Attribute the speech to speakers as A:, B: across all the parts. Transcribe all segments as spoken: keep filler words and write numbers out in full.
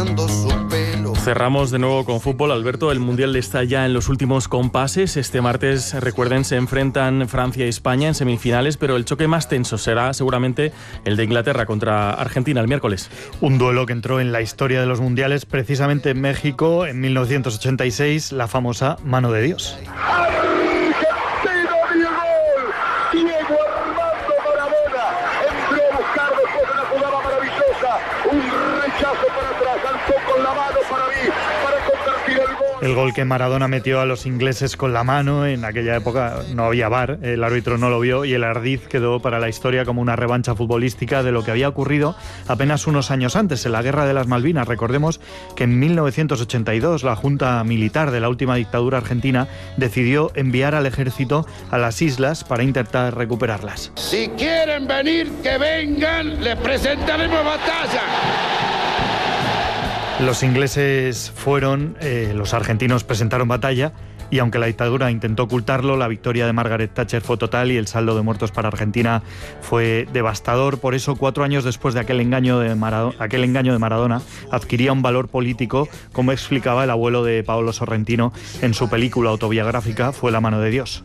A: rozando su pelo.
B: Cerramos de nuevo con fútbol, Alberto. El Mundial está ya en los últimos compases. Este martes, recuerden, se enfrentan Francia y España en semifinales, pero el choque más tenso será seguramente el de Inglaterra contra Argentina el miércoles.
C: Un duelo que entró en la historia de los mundiales, precisamente en México, en mil novecientos ochenta y seis, la famosa mano de Dios. El gol que Maradona metió a los ingleses con la mano, en aquella época no había V A R, el árbitro no lo vio y el ardiz quedó para la historia como una revancha futbolística de lo que había ocurrido apenas unos años antes, en la Guerra de las Malvinas. Recordemos que en mil novecientos ochenta y dos la Junta Militar de la última dictadura argentina decidió enviar al ejército a las islas para intentar recuperarlas.
D: Si quieren venir, que vengan, les presentaremos batalla.
C: Los ingleses fueron, eh, los argentinos presentaron batalla y aunque la dictadura intentó ocultarlo, la victoria de Margaret Thatcher fue total y el saldo de muertos para Argentina fue devastador. Por eso, cuatro años después de aquel engaño de Maradona, aquel engaño de Maradona adquiría un valor político, como explicaba el abuelo de Paolo Sorrentino en su película autobiográfica Fue la mano de Dios.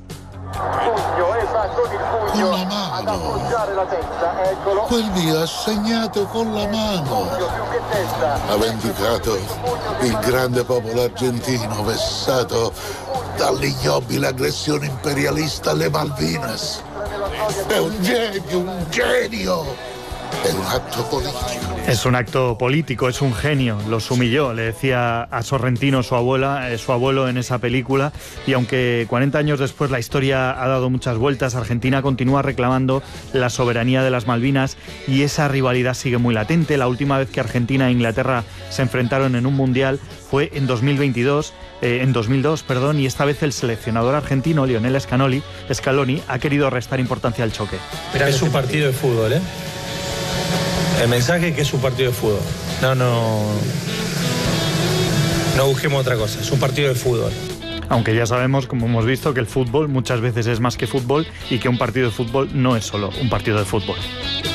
E: Con la mano. Quel día ha segnato con la mano. Ha vendicato il grande popolo argentino vessato dall'ignobile aggressione imperialista alle Malvinas. È un genio, un genio. Es un acto político.
C: Es un acto político, es un genio, los humilló, le decía a Sorrentino su abuela, eh, su abuelo en esa película, y aunque cuarenta años después la historia ha dado muchas vueltas, Argentina continúa reclamando la soberanía de las Malvinas y esa rivalidad sigue muy latente. La última vez que Argentina e Inglaterra se enfrentaron en un mundial fue en dos mil veintidós, eh, en dos mil dos, perdón, y esta vez el seleccionador argentino Lionel Scaloni, Scaloni ha querido restar importancia al choque.
F: Es un partido de fútbol, ¿eh? El mensaje es que es un partido de fútbol. No, no. No busquemos otra cosa. Es un partido de fútbol.
C: Aunque ya sabemos, como hemos visto, que el fútbol muchas veces es más que fútbol y que un partido de fútbol no es solo un partido de fútbol.